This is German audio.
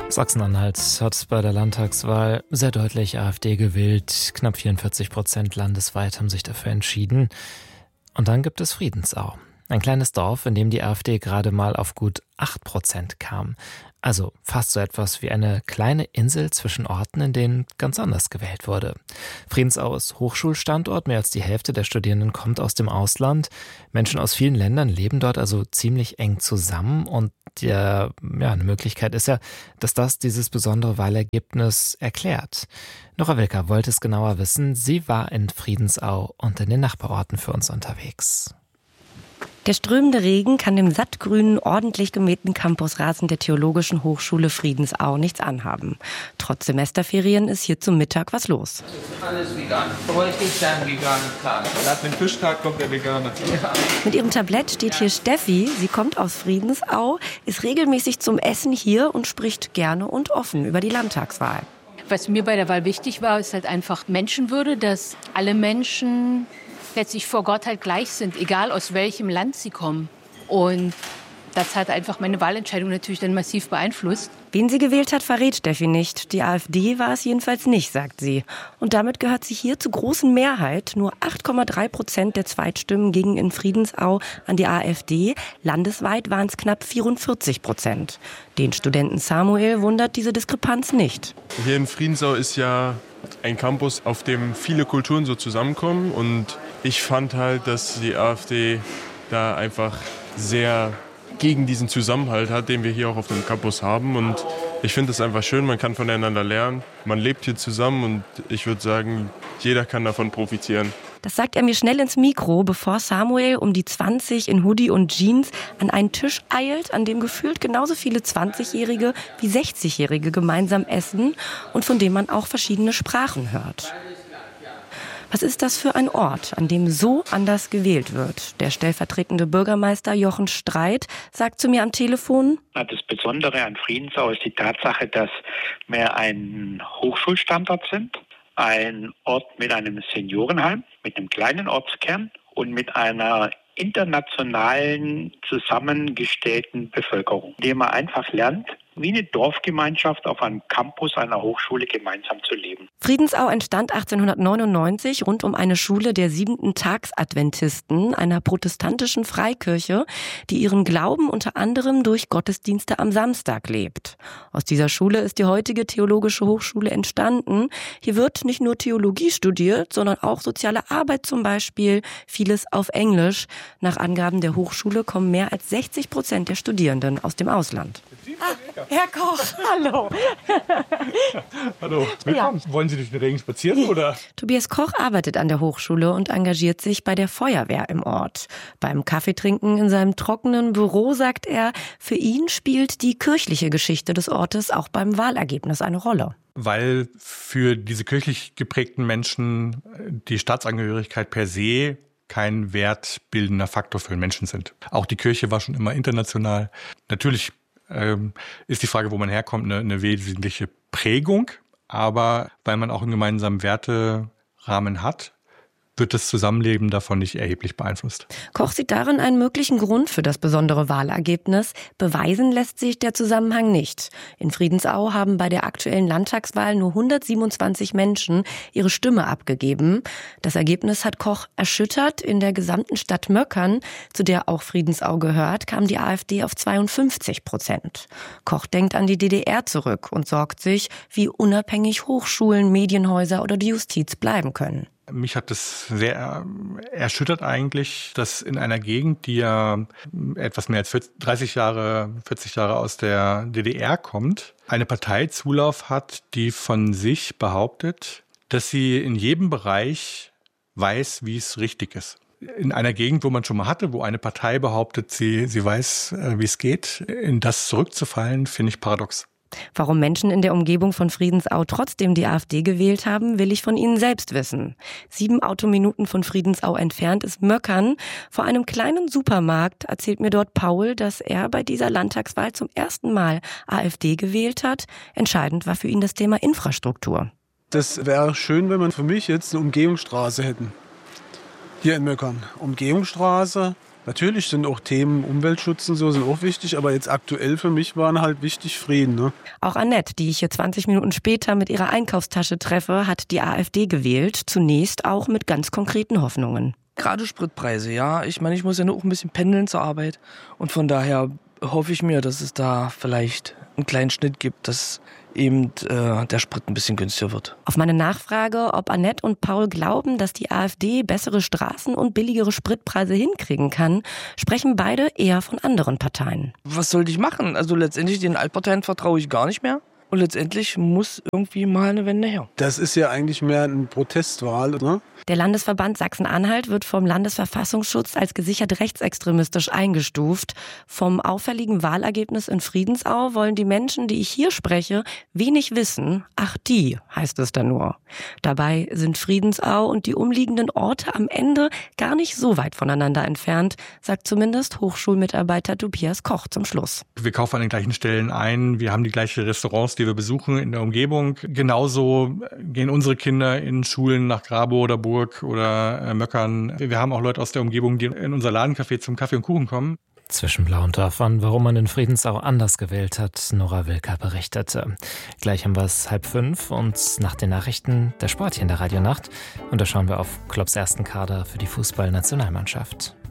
Sachsen-Anhalt hat bei der Landtagswahl sehr deutlich AfD gewählt. Knapp 44% landesweit haben sich dafür entschieden. Und dann gibt es Friedensau. Ein kleines Dorf, in dem die AfD gerade mal auf gut 8% kam. Also fast so etwas wie eine kleine Insel zwischen Orten, in denen ganz anders gewählt wurde. Friedensau ist Hochschulstandort, mehr als die Hälfte der Studierenden kommt aus dem Ausland. Menschen aus vielen Ländern leben dort also ziemlich eng zusammen und eine Möglichkeit ist ja, dass das dieses besondere Wahlergebnis erklärt. Nora Wilker wollte es genauer wissen. Sie war in Friedensau und in den Nachbarorten für uns unterwegs. Der strömende Regen kann dem sattgrünen, ordentlich gemähten Campusrasen der Theologischen Hochschule Friedensau nichts anhaben. Trotz Semesterferien ist hier zum Mittag was los. Alles vegan. Bräuchte ich dann vegan, klar. Nach dem Fischtag kommt der Veganer. Ja. Mit ihrem Tablett steht hier Steffi. Sie kommt aus Friedensau, ist regelmäßig zum Essen hier und spricht gerne und offen über die Landtagswahl. Was mir bei der Wahl wichtig war, ist halt einfach Menschenwürde, dass alle Menschen letztlich vor Gott halt gleich sind, egal aus welchem Land sie kommen. Und das hat einfach meine Wahlentscheidung natürlich dann massiv beeinflusst. Wen sie gewählt hat, verrät Steffi nicht. Die AfD war es jedenfalls nicht, sagt sie. Und damit gehört sie hier zur großen Mehrheit. Nur 8,3% der Zweitstimmen gingen in Friedensau an die AfD. Landesweit waren es knapp 44%. Den Studenten Samuel wundert diese Diskrepanz nicht. Hier in Friedensau ist ja ein Campus, auf dem viele Kulturen so zusammenkommen. Und ich fand halt, dass die AfD da einfach sehr gegen diesen Zusammenhalt hat, den wir hier auch auf dem Campus haben. Und ich finde es einfach schön, man kann voneinander lernen. Man lebt hier zusammen und ich würde sagen, jeder kann davon profitieren. Das sagt er mir schnell ins Mikro, bevor Samuel um die 20 in Hoodie und Jeans an einen Tisch eilt, an dem gefühlt genauso viele 20-Jährige wie 60-Jährige gemeinsam essen und von dem man auch verschiedene Sprachen hört. Was ist das für ein Ort, an dem so anders gewählt wird? Der stellvertretende Bürgermeister Jochen Streit sagt zu mir am Telefon: Das Besondere an Friedensau ist die Tatsache, dass wir ein Hochschulstandort sind, ein Ort mit einem Seniorenheim, mit einem kleinen Ortskern und mit einer internationalen zusammengestellten Bevölkerung, indem man einfach lernt, wie eine Dorfgemeinschaft auf einem Campus einer Hochschule gemeinsam zu leben. Friedensau entstand 1899 rund um eine Schule der 7-Tags-Adventisten, einer protestantischen Freikirche, die ihren Glauben unter anderem durch Gottesdienste am Samstag lebt. Aus dieser Schule ist die heutige Theologische Hochschule entstanden. Hier wird nicht nur Theologie studiert, sondern auch soziale Arbeit zum Beispiel, vieles auf Englisch. Nach Angaben der Hochschule kommen mehr als 60% der Studierenden aus dem Ausland. Herr Koch, hallo. Hallo, willkommen. Ja. Wollen Sie durch den Regen spazieren, oder? Tobias Koch arbeitet an der Hochschule und engagiert sich bei der Feuerwehr im Ort. Beim Kaffeetrinken in seinem trockenen Büro sagt er, für ihn spielt die kirchliche Geschichte des Ortes auch beim Wahlergebnis eine Rolle. Weil für diese kirchlich geprägten Menschen die Staatsangehörigkeit per se kein wertbildender Faktor für den Menschen sind. Auch die Kirche war schon immer international. Natürlich ist die Frage, wo man herkommt, eine wesentliche Prägung. Aber weil man auch einen gemeinsamen Werterahmen hat, wird das Zusammenleben davon nicht erheblich beeinflusst. Koch sieht darin einen möglichen Grund für das besondere Wahlergebnis. Beweisen lässt sich der Zusammenhang nicht. In Friedensau haben bei der aktuellen Landtagswahl nur 127 Menschen ihre Stimme abgegeben. Das Ergebnis hat Koch erschüttert. In der gesamten Stadt Möckern, zu der auch Friedensau gehört, kam die AfD auf 52%. Koch denkt an die DDR zurück und sorgt sich, wie unabhängig Hochschulen, Medienhäuser oder die Justiz bleiben können. Mich hat es sehr erschüttert eigentlich, dass in einer Gegend, die ja etwas mehr als 40 Jahre aus der DDR kommt, eine Partei Zulauf hat, die von sich behauptet, dass sie in jedem Bereich weiß, wie es richtig ist. In einer Gegend, wo man schon mal hatte, wo eine Partei behauptet, sie weiß, wie es geht, in das zurückzufallen, finde ich paradox. Warum Menschen in der Umgebung von Friedensau trotzdem die AfD gewählt haben, will ich von Ihnen selbst wissen. 7 Autominuten von Friedensau entfernt ist Möckern. Vor einem kleinen Supermarkt erzählt mir dort Paul, dass er bei dieser Landtagswahl zum ersten Mal AfD gewählt hat. Entscheidend war für ihn das Thema Infrastruktur. Das wäre schön, wenn wir für mich jetzt eine Umgehungsstraße hätten. Hier in Möckern. Umgehungsstraße, Natürlich sind auch Themen Umweltschutz und so sind auch wichtig, aber jetzt aktuell für mich waren halt wichtig Frieden. Ne? Auch Annette, die ich hier 20 Minuten später mit ihrer Einkaufstasche treffe, hat die AfD gewählt. Zunächst auch mit ganz konkreten Hoffnungen. Gerade Spritpreise, ja. Ich meine, ich muss ja nur auch ein bisschen pendeln zur Arbeit. Und von daher hoffe ich mir, dass es da vielleicht einen kleinen Schnitt gibt, dass eben der Sprit ein bisschen günstiger wird. Auf meine Nachfrage, ob Annette und Paul glauben, dass die AfD bessere Straßen und billigere Spritpreise hinkriegen kann, sprechen beide eher von anderen Parteien. Was sollte ich machen? Also letztendlich den Altparteien vertraue ich gar nicht mehr. Und letztendlich muss irgendwie mal eine Wende her. Das ist ja eigentlich mehr eine Protestwahl, ne? Der Landesverband Sachsen-Anhalt wird vom Landesverfassungsschutz als gesichert rechtsextremistisch eingestuft. Vom auffälligen Wahlergebnis in Friedensau wollen die Menschen, die ich hier spreche, wenig wissen. Ach, die, heißt es da nur. Dabei sind Friedensau und die umliegenden Orte am Ende gar nicht so weit voneinander entfernt, sagt zumindest Hochschulmitarbeiter Tobias Koch zum Schluss. Wir kaufen an den gleichen Stellen ein, wir haben die gleichen Restaurants, die wir besuchen in der Umgebung. Genauso gehen unsere Kinder in Schulen nach Grabow oder Burg oder Möckern. Wir haben auch Leute aus der Umgebung, die in unser Ladencafé zum Kaffee und Kuchen kommen. Zwischen blauen Dörfern, warum man in Friedensau anders gewählt hat, Nora Wilker berichtete. Gleich haben wir es 4:30 und nach den Nachrichten der Sport hier in der Radionacht. Und da schauen wir auf Klopps ersten Kader für die Fußballnationalmannschaft.